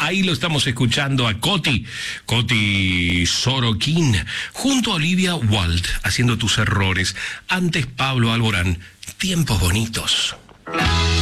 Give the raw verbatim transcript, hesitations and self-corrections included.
Ahí lo estamos escuchando a Coti, Coti Sorokin, junto a Olivia Wilde, haciendo Tus Errores. Antes Pablo Alborán, Tiempos Bonitos.